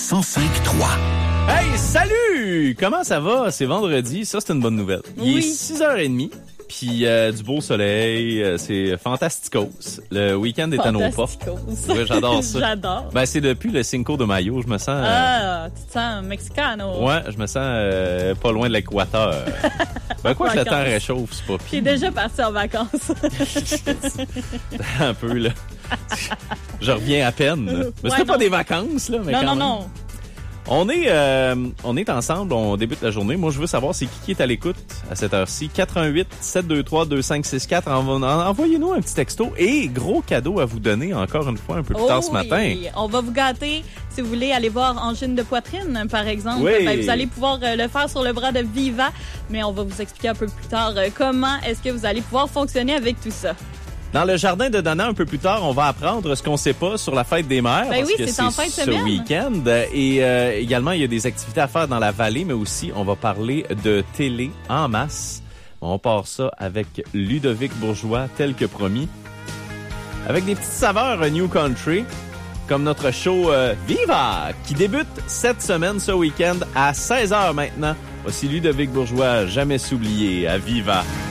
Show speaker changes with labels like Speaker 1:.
Speaker 1: 105.3.
Speaker 2: Hey, salut! Comment ça va? C'est vendredi, ça c'est une bonne nouvelle. Il est 6h30, puis du beau soleil, c'est fantasticos. Le week-end est à nos portes. Ouais, j'adore ça.
Speaker 3: J'adore.
Speaker 2: Ben, c'est depuis le Cinco de Mayo, je me sens...
Speaker 3: tu te sens mexicano.
Speaker 2: Ouais, je me sens pas loin de l'équateur. Ben quoi que le temps réchauffe, c'est pas pire.
Speaker 3: T'es déjà parti en vacances.
Speaker 2: Un peu, là. Je reviens à peine. Mais c'était pas des vacances, là. Mais
Speaker 3: non.
Speaker 2: On est ensemble, on débute la journée. Moi, je veux savoir c'est qui est à l'écoute à cette heure-ci. 88 723 2564. Envoyez-nous un petit texto et gros cadeau à vous donner encore une fois un peu plus tard ce matin.
Speaker 3: On va vous gâter si vous voulez aller voir Angine de poitrine, par exemple.
Speaker 2: Oui.
Speaker 3: Ben, vous allez pouvoir le faire sur le bras de Viva, mais on va vous expliquer un peu plus tard comment est-ce que vous allez pouvoir fonctionner avec tout ça.
Speaker 2: Dans le jardin de Dana, un peu plus tard, on va apprendre ce qu'on sait pas sur la fête des mères.
Speaker 3: Ben
Speaker 2: parce
Speaker 3: oui,
Speaker 2: que
Speaker 3: c'est en fin de
Speaker 2: ce
Speaker 3: semaine.
Speaker 2: week-end. Et également, il y a des activités à faire dans la vallée, mais aussi, on va parler de télé en masse. On part ça avec Ludovic Bourgeois, tel que promis. Avec des petites saveurs New Country, comme notre show Viva, qui débute cette semaine, ce week-end, à 16h maintenant. Voici Ludovic Bourgeois, jamais s'oublier, à Viva.